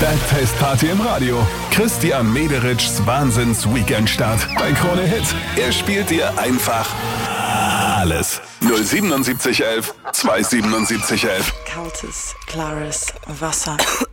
Bergfestparty im Radio. Christian Mederitschs Wahnsinns-Weekendstart bei Krone Hit. Er spielt dir einfach alles. 07711 27711. Kaltes, klares Wasser.